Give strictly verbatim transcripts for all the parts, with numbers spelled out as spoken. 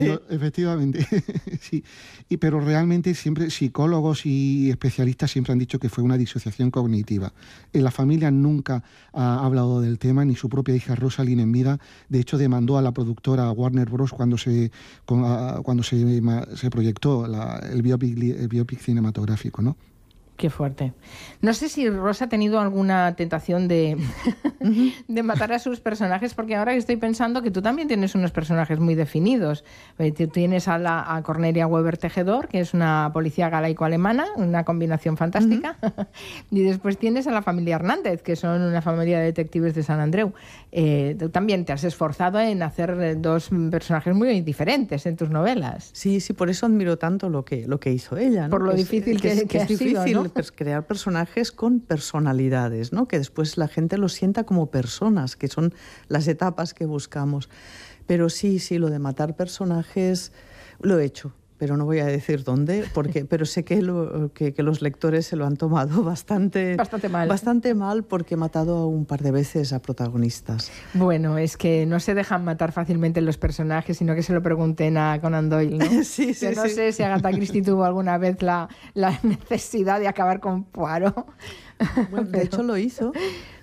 Yo, efectivamente, sí. Y, pero realmente siempre psicólogos y especialistas siempre han dicho que fue una disociación cognitiva. En la familia nunca ha hablado del tema, ni su propia hija Rosalind en vida. De hecho, demandó a la productora Warner Bros. cuando se, cuando se, se proyectó la, el, biopic, el biopic cinematográfico, ¿no? Qué fuerte. No sé si Rosa ha tenido alguna tentación de, de matar a sus personajes, porque ahora estoy pensando que tú también tienes unos personajes muy definidos. Tú tienes a, la, a Cornelia Weber Tejedor, que es una policía galaico-alemana, una combinación fantástica, uh-huh. Y después tienes a la familia Hernández, que son una familia de detectives de San Andreu. Eh, tú también te has esforzado en hacer dos personajes muy diferentes en tus novelas. Sí, sí, por eso admiro tanto lo que, lo que hizo ella, ¿no? Por lo que difícil es, que, que, que, que ha es difícil, sido, ¿no? Pues crear personajes con personalidades, ¿no? Que después la gente los sienta como personas, que son las etapas que buscamos. Pero sí, sí, lo de matar personajes lo he hecho, pero no voy a decir dónde, porque, pero sé que, lo, que, que los lectores se lo han tomado bastante, bastante mal. Bastante mal porque he matado un par de veces a protagonistas. Bueno, es que no se dejan matar fácilmente los personajes, sino que se lo pregunten a Conan Doyle, ¿no? Sí, sí, Yo no sí. sé si Agatha Christie tuvo alguna vez la, la necesidad de acabar con Poirot. Bueno, de hecho lo hizo.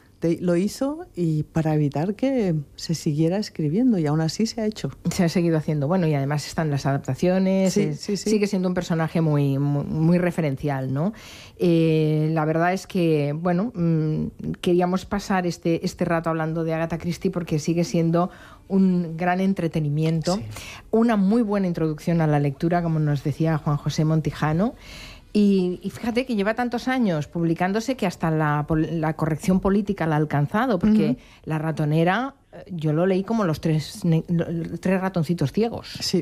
Lo hizo y para evitar que se siguiera escribiendo, y aún así se ha hecho. Se ha seguido haciendo. Bueno, y además están las adaptaciones, sí, es, sí, sí. sigue siendo un personaje muy, muy, muy referencial, ¿no? Eh, la verdad es que, bueno, mmm, queríamos pasar este, este rato hablando de Agatha Christie porque sigue siendo un gran entretenimiento, sí. Una muy buena introducción a la lectura, como nos decía Juan José Montijano. Y, y fíjate que lleva tantos años publicándose que hasta la, la corrección política la ha alcanzado, porque uh-huh. La ratonera, yo lo leí como los tres, los tres ratoncitos ciegos. Sí.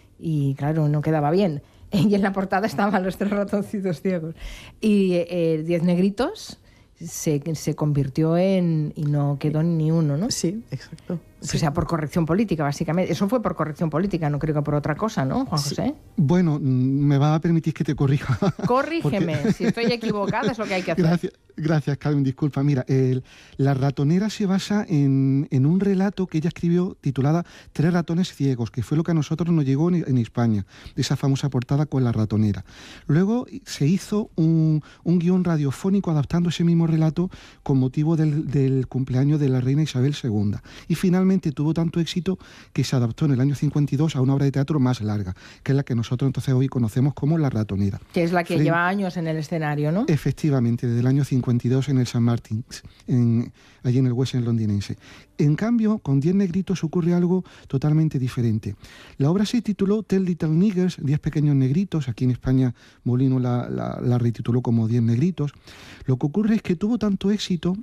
Y claro, no quedaba bien. Y en la portada estaban los tres ratoncitos ciegos. Y eh, Diez negritos se, se convirtió en... y no quedó ni uno, ¿no? Sí, exacto. O sea, por corrección política, básicamente. Eso fue por corrección política, no creo que por otra cosa, ¿no, Juan José? Sí. Bueno, me va a permitir que te corrija. Corrígeme, porque... si estoy equivocada es lo que hay que hacer. Gracias, gracias Carmen, disculpa. Mira, el, La ratonera se basa en, en un relato que ella escribió titulada Tres ratones ciegos, que fue lo que a nosotros nos llegó en, en España, de esa famosa portada con La ratonera. Luego se hizo un, un guión radiofónico adaptando ese mismo relato con motivo del, del cumpleaños de la reina Isabel segunda. Y finalmente tuvo tanto éxito que se adaptó en el año cincuenta y dos a una obra de teatro más larga, que es la que nosotros entonces hoy conocemos como La ratonera. Que es la que Frente... lleva años en el escenario, ¿no? Efectivamente, desde el año cincuenta y dos en el Saint Martin's, en, allí en el West End londinense. En cambio, con Diez negritos ocurre algo totalmente diferente. La obra se tituló Ten Little Niggers, Diez pequeños negritos. Aquí en España Molino la, la, la retituló como Diez negritos. Lo que ocurre es que tuvo tanto éxito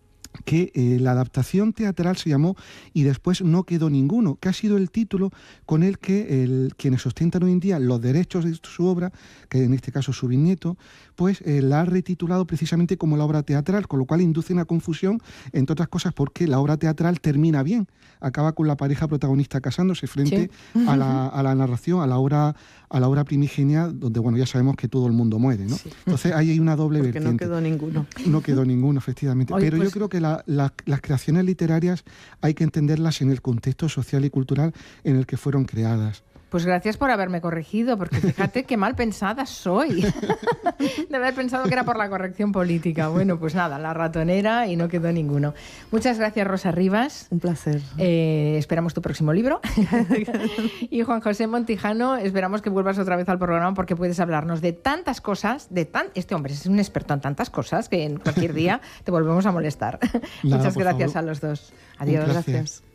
que eh, la adaptación teatral se llamó Y después no quedó ninguno, que ha sido el título con el que el, quienes ostentan hoy en día los derechos de su obra, que en este caso su bisnieto, pues eh, la ha retitulado precisamente como la obra teatral, con lo cual induce una confusión, entre otras cosas porque la obra teatral termina bien, acaba con la pareja protagonista casándose frente sí. a, la, a la narración, a la obra a la obra primigenia, donde bueno ya sabemos que todo el mundo muere, ¿no? Sí. Entonces ahí hay una doble porque vertiente. no quedó ninguno. No quedó ninguno, efectivamente. Oye, Pero pues... yo creo que la, la, las creaciones literarias hay que entenderlas en el contexto social y cultural en el que fueron creadas. Pues gracias por haberme corregido, porque fíjate qué mal pensada soy. De haber pensado que era por la corrección política. Bueno, pues nada, La ratonera y no quedó ninguno. Muchas gracias, Rosa Rivas. Un placer. Eh, esperamos tu próximo libro. Y Juan José Montijano, esperamos que vuelvas otra vez al programa porque puedes hablarnos de tantas cosas, de tan... Este hombre es un experto en tantas cosas que en cualquier día te volvemos a molestar. Nada, Muchas gracias favor. A los dos. Adiós. Gracias.